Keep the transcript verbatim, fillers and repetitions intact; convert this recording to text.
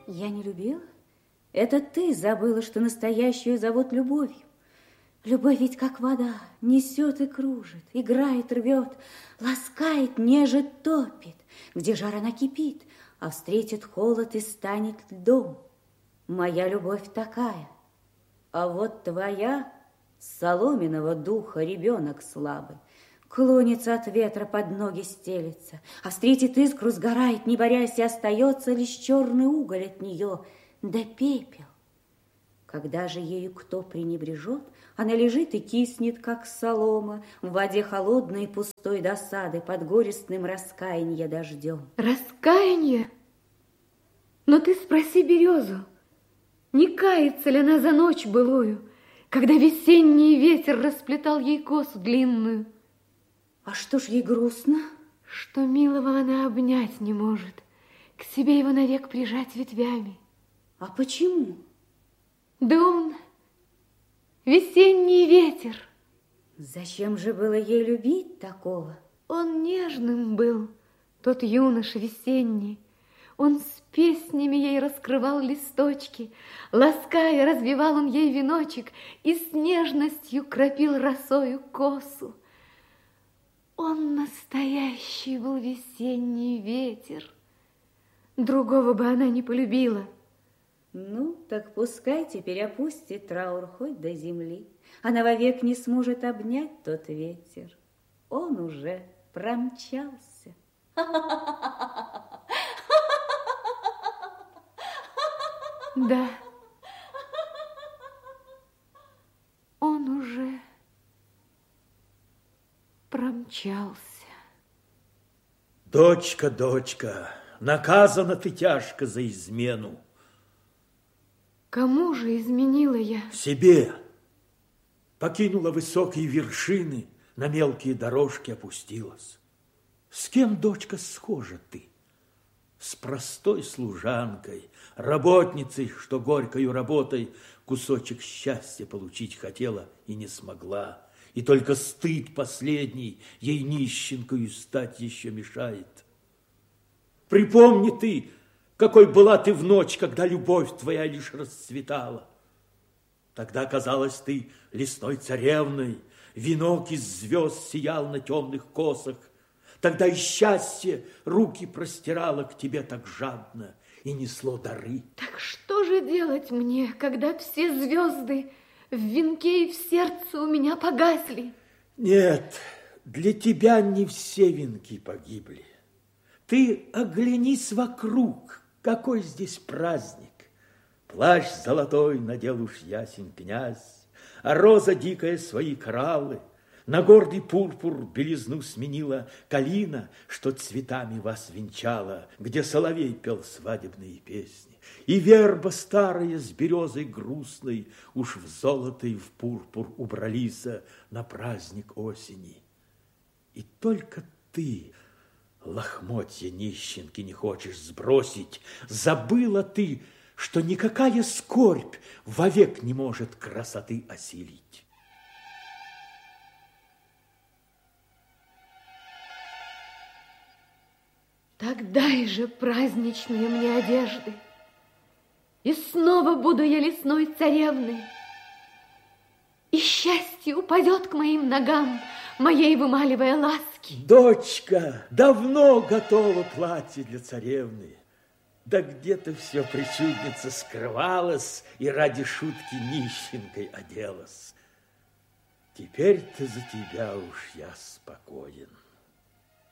Я не любила? Это ты забыла, что настоящую зовут любовью. Любовь ведь как вода, несет и кружит, играет, рвет, ласкает, нежит, топит. Где жар она кипит, а встретит холод и станет льдом. Моя любовь такая, а вот твоя соломенного духа ребенок слабый. Клонится от ветра, под ноги стелется, а встретит искру, сгорает, не борясь, и остается лишь черный уголь от нее, да пепел. Когда же ею кто пренебрежет, она лежит и киснет, как солома, в воде холодной и пустой досады, под горестным раскаянья дождем. Раскаяние? Но ты спроси березу, не кается ли она за ночь былую, когда весенний ветер расплетал ей косу длинную? А что ж ей грустно? Что милого она обнять не может, к себе его навек прижать ветвями. А почему? Да он весенний ветер. Зачем же было ей любить такого? Он нежным был, тот юноша весенний. Он с песнями ей раскрывал листочки, лаская, развивал он ей веночек и с нежностью кропил росою косу. Он настоящий был весенний ветер. Другого бы она не полюбила. Ну, так пускай теперь опустит траур хоть до земли. Она вовек не сможет обнять тот ветер. Он уже промчался. Да, он уже промчался. Дочка, дочка, наказана ты тяжко за измену. Кому же изменила я? Себе. Покинула высокие вершины, на мелкие дорожки опустилась. С кем, дочка, схожа ты? С простой служанкой, работницей, что горькою работой кусочек счастья получить хотела и не смогла. И только стыд последний ей нищенкою стать еще мешает. Припомни ты, какой была ты в ночь, когда любовь твоя лишь расцветала. Тогда казалась ты лесной царевной, венок из звезд сиял на темных косах. Тогда и счастье руки простирало к тебе так жадно и несло дары. Так что же делать мне, когда все звезды в венке и в сердце у меня погасли? Нет, для тебя не все венки погибли. Ты оглянись вокруг, какой здесь праздник. Плащ золотой надел уж ясен князь, а роза дикая свои кораллы. На гордый пурпур белизну сменила калина, что цветами вас венчала, где соловей пел свадебные песни. И верба старая с березой грустной уж в золото и в пурпур убрались на праздник осени. И только ты, лохмотья нищенки, не хочешь сбросить, забыла ты, что никакая скорбь вовек не может красоты осилить. Так дай же праздничные мне одежды, и снова буду я лесной царевной, и счастье упадет к моим ногам, моей вымаливая ласки. Дочка, давно готово платье для царевны. Да где-то все причудница скрывалась и ради шутки нищенкой оделась. Теперь-то за тебя уж я спокоен.